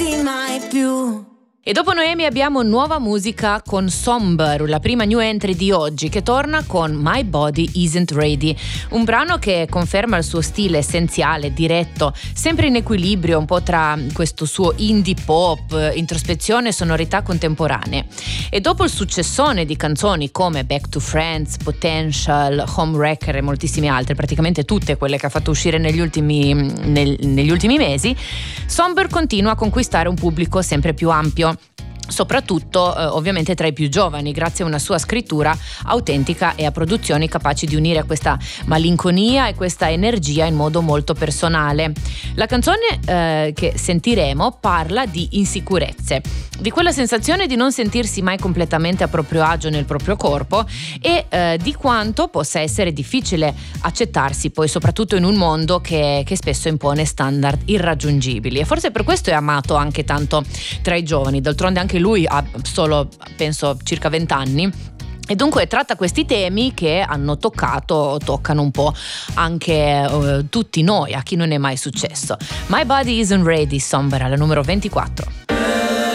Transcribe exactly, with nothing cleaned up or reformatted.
ricordi mai più. E dopo Noemi abbiamo nuova musica con Somber, la prima new entry di oggi, che torna con My Body Isn't Ready, un brano che conferma il suo stile essenziale, diretto, sempre in equilibrio un po' tra questo suo indie pop, introspezione e sonorità contemporanee. E dopo il successone di canzoni come Back to Friends, Potential, Homewrecker e moltissime altre, praticamente tutte quelle che ha fatto uscire negli ultimi, nel, negli ultimi mesi, Somber continua a conquistare un pubblico sempre più ampio, soprattutto eh, ovviamente tra i più giovani, grazie a una sua scrittura autentica e a produzioni capaci di unire questa malinconia e questa energia in modo molto personale. La canzone eh, che sentiremo parla di insicurezze, di quella sensazione di non sentirsi mai completamente a proprio agio nel proprio corpo e eh, di quanto possa essere difficile accettarsi poi, soprattutto in un mondo che, che spesso impone standard irraggiungibili, e forse per questo è amato anche tanto tra i giovani. D'altronde anche lui ha solo, penso, circa venti anni. E dunque tratta questi temi che hanno toccato, toccano un po' anche uh, tutti noi, a chi non è mai successo. My Body Isn't Ready, Somber, alla numero ventiquattro.